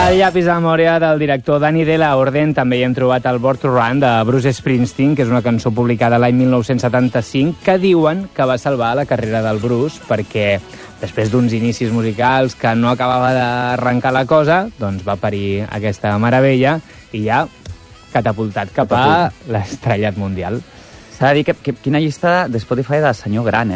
Al llapis de memòria del director Danny de la Orden també hi hem trobat el Born to Run de Bruce Springsteen, que és una cançó publicada l'any 1975 que diuen que va salvar la carrera del Bruce perquè després d'uns inicis musicals que no acabava d'arrencar la cosa, doncs va parir aquesta meravella i ja catapultat cap a l'estrellat mundial. S'ha de dir que quina llista de Spotify de senyor gran,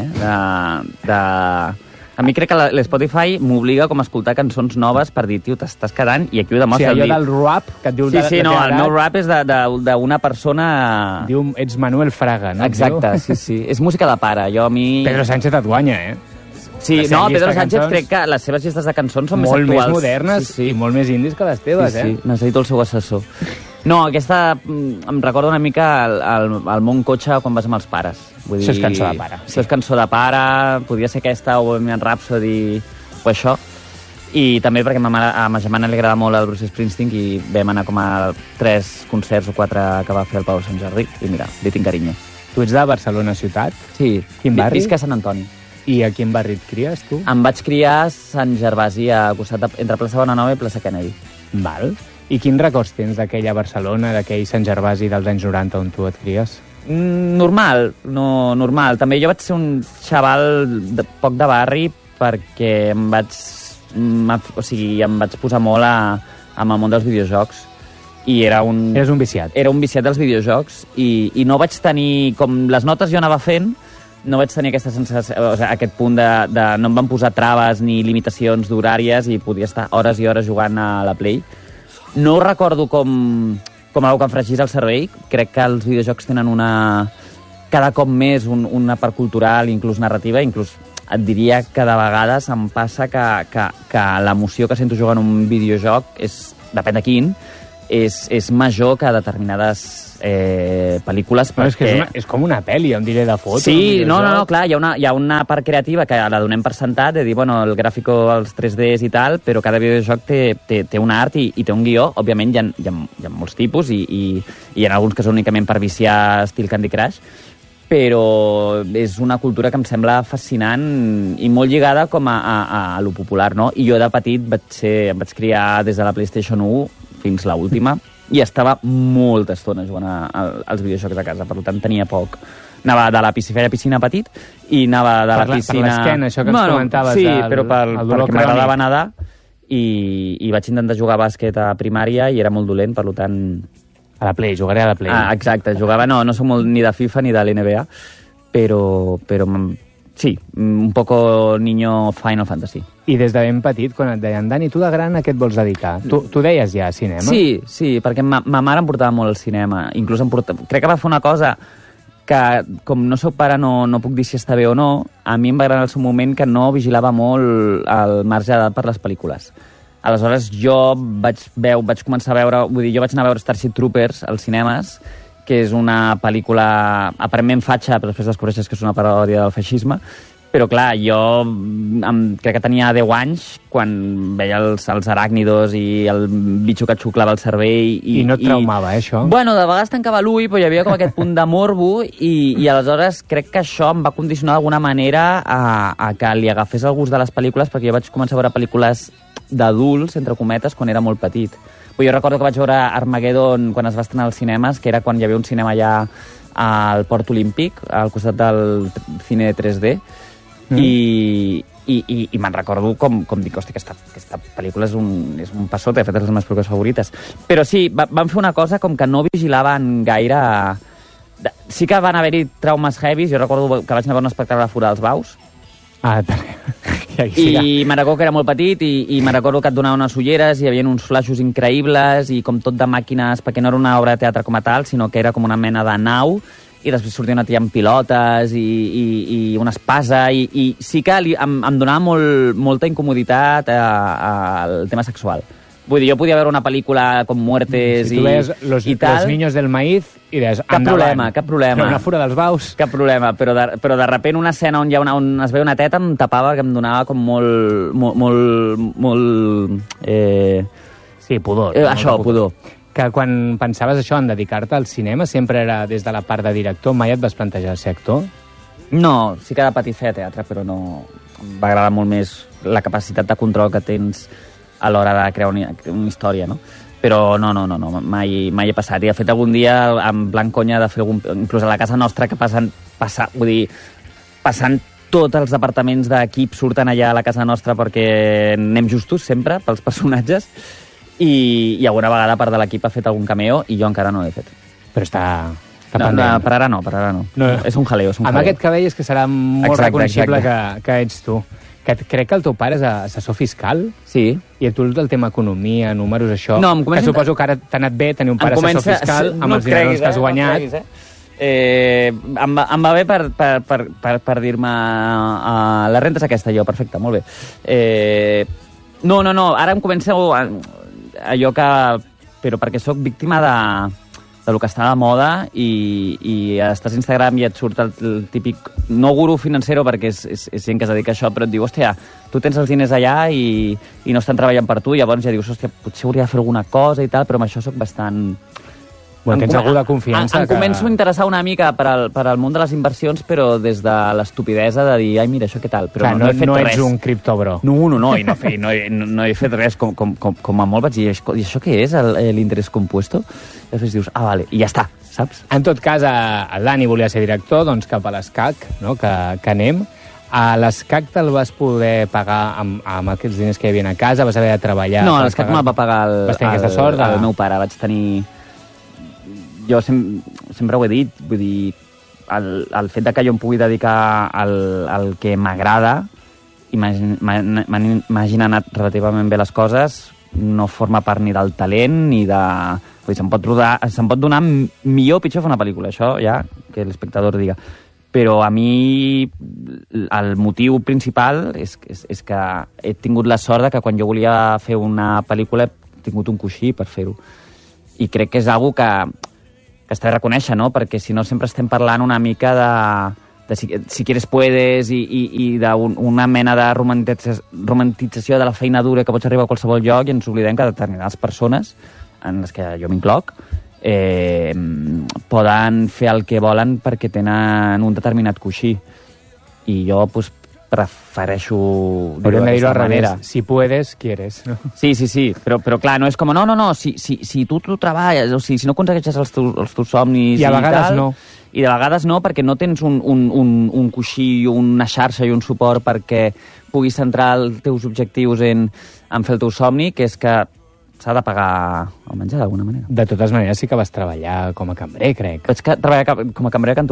A mi crec que l'Spotify m'obliga com a escoltar cançons noves per dir, tio, t'estàs quedant, i aquí ho demostra. Sí, allò del rap, que et diu... Sí, no, el meu rap és d'una persona... Diu, ets Manuel Fraga, no? Exacte, sí. És música de pare, jo a mi... Pedro Sánchez et guanya, Sí, no, Pedro Sánchez crec que les seves llistes de cançons són més actuals. Molt més modernes i molt més indis que les teves, Sí, necessito el seu assessor. No, aquesta em recorda una mica el món cotxe quan vas amb els pares. Vull dir, això és cançó de pare. Això és cançó de pare, podria ser aquesta o Bohemian Rhapsody o això. I també perquè a ma germana li agrada molt el Bruce Springsteen i vam anar com a 3 concerts o 4 que va fer el Pau Sant Jordi i mira, li tinc carinyo. Tu ets de Barcelona ciutat? Sí. Quin barri? Visc a Sant Antoni. I a quin barri et cries, tu? Em vaig criar a Sant Gervasi, entre plaça Bonanova i plaça Kennedy. Val. I quins records tens d'aquella Barcelona, d'aquell Sant Gervasi dels anys 90 on tu et cries? Normal. També jo vaig ser un xaval poc de barri perquè em vaig posar molt amb el món dels videojocs. I eres un viciat. Era un viciat dels videojocs i no vaig tenir... Com les notes jo anava fent, no vaig tenir aquesta sensació, aquest punt de no em van posar traves ni limitacions d'horàries i podia estar hores i hores jugant a la Play. No ho recordo com algo que em fregís el cervell. Crec que els videojocs tenen cada cop més una part cultural, inclús narrativa, inclús et diria que de vegades em passa que l'emoció que sento jugant un videojoc, depèn de quin, és major que determinades pel·lícules. Però és com una pel·li, em diré, de foto. Sí, no, clar, hi ha una part creativa que la donem per sentat, de dir, bueno, el gràfico, els 3Ds i tal, però cada videojoc té un art i té un guió. Òbviament hi ha molts tipus i hi ha alguns que són únicament per viciar estil Candy Crush, però és una cultura que em sembla fascinant i molt lligada com a lo popular, no? I jo de petit em vaig criar des de la PlayStation 1 fins l'última, i estava molta estona jugant als videojocs de casa, per tant tenia poc. Anava de la piscina petit i anava de la piscina... Per l'esquena, això que ens comentaves. Sí, però perquè m'agradava nedar i vaig intentar jugar a bàsquet a primària i era molt dolent, per tant... A la Play, jugaré a la Play. Exacte, jugava, no soc molt ni de FIFA ni de l'NBA, però sí, un poco niño Final Fantasy. I des de ben petit, quan et deien, Dani, tu de gran a què et vols dedicar? Tu deies ja cinema? Sí, perquè ma mare em portava molt al cinema. Inclús crec que va fer una cosa que, com no soc pare, no puc dir si està bé o no. A mi em va agradar al seu moment que no vigilava molt el marge d'edat per les pel·lícules. Aleshores, jo vaig començar a veure... Vull dir, jo vaig anar a veure Starship Troopers als cinemes, que és una pel·lícula aparentment fatxa, però després descobreixes que és una paròdia del feixisme. Però, clar, jo crec que tenia 10 anys quan veia els aràcnidos i el bitxo que et xuclava el cervell. I no et traumava, això? Bueno, de vegades tancava l'ull, però hi havia com aquest punt de morbo i aleshores crec que això em va condicionar d'alguna manera a que li agafés el gust de les pel·lícules, perquè jo vaig començar a veure pel·lícules d'adults, entre cometes, quan era molt petit. Jo recordo que vaig veure Armageddon quan es va estrenar als cinemes, que era quan hi havia un cinema allà al Port Olímpic, al costat del cine 3D, i me'n recordo com dic, hòstia, aquesta pel·lícula és un passote, de fet és les meves pel·lícules favorites. Però sí, van fer una cosa com que no vigilaven gaire... Sí que van haver-hi traumes heavies, jo recordo que vaig anar a veure un espectacle fora dels Baus, i me'n recordo que era molt petit i me'n recordo que et donava unes ulleres i hi havia uns flaixos increïbles i com tot de màquines, perquè no era una obra de teatre com a tal, sinó que era com una mena de nau i després sortia una tia amb pilotes i una espasa i sí que em donava molta incomoditat al tema sexual. Vull dir, jo podia veure una pel·lícula com Muertes i tal... Los niños del maíz i deies, endavant. Cap problema. Però una fura dels Baus. Cap problema, però de repent una escena on es veu una teta em tapava, que em donava com molt sí, pudor. Això, pudor. Que quan pensaves això, en dedicar-te al cinema, sempre era des de la part de director? Mai et vas plantejar ser actor? No, sí que de petit feia teatre, però no... Em va agradar molt més la capacitat de control que tens a l'hora de crear una història, no? Però no, mai he passat. I de fet algun dia, en blanc conya, de fer inclús a la casa nostra, que passant tots els departaments d'equip surten allà a la casa nostra perquè anem justos sempre pels personatges, i alguna vegada part de l'equip ha fet algun cameo i jo encara no l'he fet. Però està pendent. Per ara no. És un jaleo. Amb aquest cabell és que serà molt reconeixible que ets tu. Que crec que el teu pare és assessor fiscal. Sí. I tu el tema economia, números, això... No, que suposo que ara t'ha anat bé tenir un pare assessor fiscal amb els dinerons que has guanyat. Em va bé per dir-me la renta és aquesta, jo, perfecte, molt bé. No, ara em comença allò que... Però perquè sóc víctima del que està de moda i estàs a Instagram i et surt el típic, no guru financero perquè és gent que es dedica a això, però et diu, hòstia, tu tens els diners allà i no estan treballant per tu, llavors ja dius, hòstia, potser hauria de fer alguna cosa i tal, però amb això sóc bastant... Bueno, tens algú de confiança em començo a interessar una mica per al món de les inversions, però des de l'estupidesa de dir, ai, mira, això què tal? Però no he fet res. No ets un criptobro. No, i no he fet res. Com a molt vaig dir, i això què és, l'interès compuesto? I després dius, vale, i ja està, saps? En tot cas, el Dani volia ser director, doncs cap a l'ESCAC, no? que anem. A l'ESCAC te'l vas poder pagar amb aquests diners que hi havia a casa? Vas haver de treballar? No, l'ESCAC me'l va pagar el meu pare. Vaig tenir... Jo sempre ho he dit, vull dir, el fet de que jo em pugui dedicar al que m'agrada, m'hagin anat relativament bé les coses, no forma part ni del talent ni de... Vull dir, se'n pot donar millor o pitjor fer una pel·lícula, això ja que l'espectador diga. Però a mi el motiu principal és que he tingut la sort de que quan jo volia fer una pel·lícula he tingut un coixí per fer-ho. I crec que és una cosa que està de reconèixer, no? Perquè si no sempre estem parlant una mica de si quieres puedes i d'una mena de romantització de la feina dura que pots arribar a qualsevol lloc, i ens oblidem que determinades persones, en les que jo m'incloc, poden fer el que volen perquè tenen un determinat coixí. I jo prefereixo dir-ho d'aquesta manera. Si puedes, quieres. No? Sí, però clar, no és com, no, si tu treballes, o sigui, si no aconsegueixes els teus somnis i a vegades tal, no. I de vegades no, perquè no tens un coixí, una xarxa i un suport perquè puguis centrar els teus objectius en fer el teu somni, que és que s'ha de pagar el menjar d'alguna manera. De totes maneres, sí que vas treballar com a cambrer, crec. Vaig treballar com a cambrer a